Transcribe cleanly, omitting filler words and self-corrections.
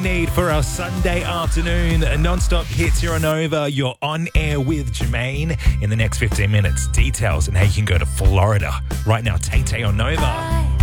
need for our Sunday afternoon non-stop hits here on Nova. You're on air with Jermaine in the next 15 minutes. Details and how you can go to Florida right now. Tay Tay on Nova.